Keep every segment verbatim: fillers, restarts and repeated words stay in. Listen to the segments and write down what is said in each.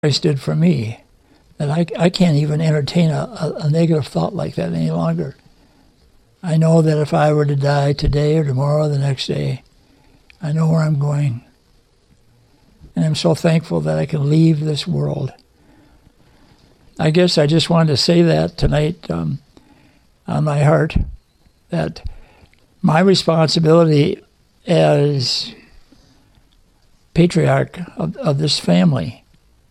Christ did for me, that I, I can't even entertain a, a, a negative thought like that any longer. I know that if I were to die today or tomorrow or the next day, I know where I'm going. And I'm so thankful that I can leave this world. I guess I just wanted to say that tonight um, on my heart, that my responsibility as patriarch of, of this family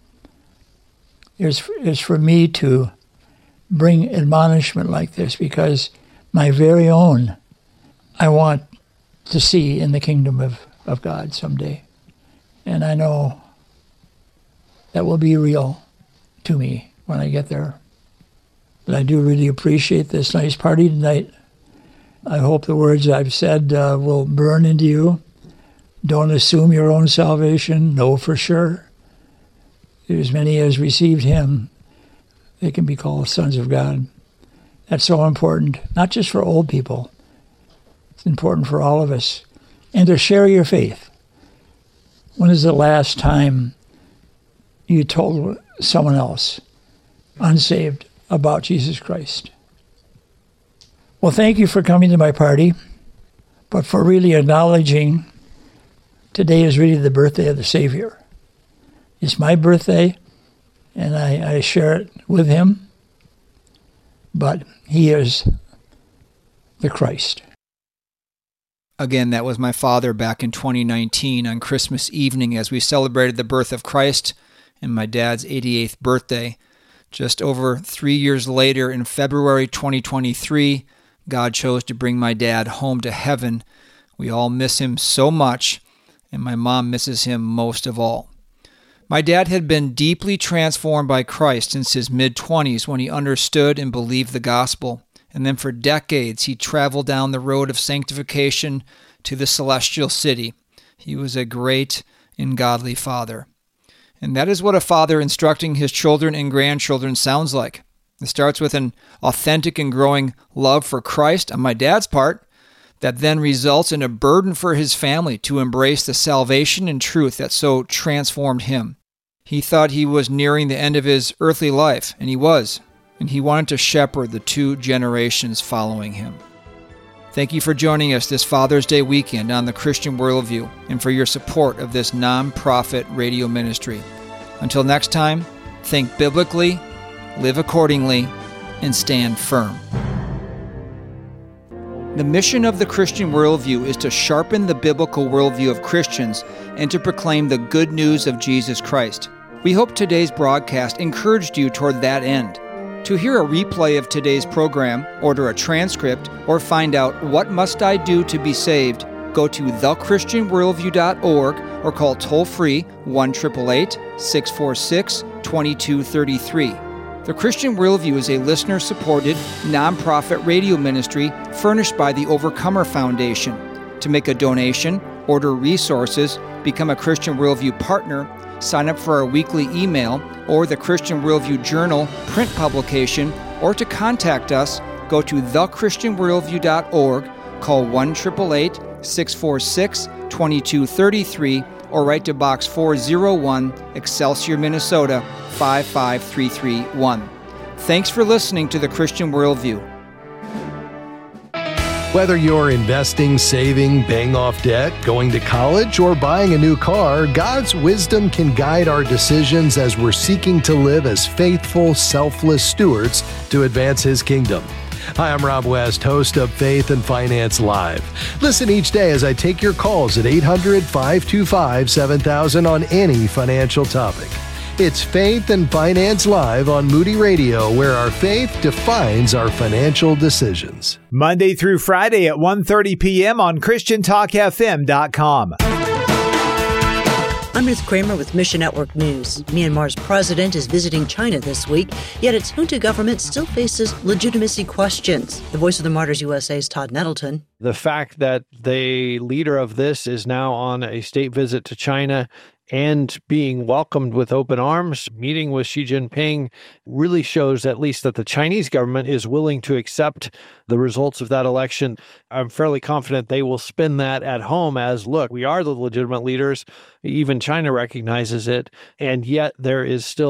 is, is for me to bring admonishment like this, because my very own I want to see in the kingdom of, of God someday. And I know that will be real to me when I get there. But I do really appreciate this nice party tonight. I hope the words I've said uh, will burn into you. Don't assume your own salvation. Know for sure. As many as received him, they can be called sons of God. That's so important, not just for old people. It's important for all of us. And to share your faith. When is the last time you told someone else, unsaved, about Jesus Christ? Well, thank you for coming to my party, but for really acknowledging today is really the birthday of the Savior. It's my birthday, and I, I share it with him, but he is the Christ. Again, that was my father back in twenty nineteen on Christmas evening as we celebrated the birth of Christ and my dad's eighty-eighth birthday. Just over three years later, in February twenty twenty-three, God chose to bring my dad home to heaven. We all miss him so much, and my mom misses him most of all. My dad had been deeply transformed by Christ since his mid-twenties when he understood and believed the gospel. And then for decades, he traveled down the road of sanctification to the celestial city. He was a great and godly father. And that is what a father instructing his children and grandchildren sounds like. It starts with an authentic and growing love for Christ on my dad's part that then results in a burden for his family to embrace the salvation and truth that so transformed him. He thought he was nearing the end of his earthly life, and he was. And he wanted to shepherd the two generations following him. Thank you for joining us this Father's Day weekend on the Christian Worldview and for your support of this non-profit radio ministry. Until next time, think biblically, live accordingly, and stand firm. The mission of the Christian Worldview is to sharpen the biblical worldview of Christians and to proclaim the good news of Jesus Christ. We hope today's broadcast encouraged you toward that end. To hear a replay of today's program, order a transcript, or find out what must I do to be saved, go to the christian worldview dot org or call toll-free one eight eight eight, six four six, two two three three. The Christian Worldview is a listener-supported, nonprofit radio ministry furnished by the Overcomer Foundation. To make a donation, order resources, become a Christian Worldview partner, sign up for our weekly email or the Christian Worldview Journal print publication, or to contact us, go to the christian worldview dot org, call one eight eight eight, six four six, two two three three, or write to Box four oh one, Excelsior, Minnesota, five five three three one. Thanks for listening to the Christian Worldview. Whether you're investing, saving, paying off debt, going to college, or buying a new car, God's wisdom can guide our decisions as we're seeking to live as faithful, selfless stewards to advance His kingdom. Hi, I'm Rob West, host of Faith and Finance Live. Listen each day as I take your calls at eight hundred, five two five, seven thousand on any financial topic. It's Faith and Finance Live on Moody Radio, where our faith defines our financial decisions. Monday through Friday at one thirty p.m. on Christian Talk F M dot com. I'm Ruth Kramer with Mission Network News. Myanmar's president is visiting China this week, yet its junta government still faces legitimacy questions. The Voice of the Martyrs U S A's Todd Nettleton. The fact that the leader of this is now on a state visit to China and being welcomed with open arms. Meeting with Xi Jinping really shows at least that the Chinese government is willing to accept the results of that election. I'm fairly confident they will spin that at home as, look, we are the legitimate leaders. Even China recognizes it. And yet there is still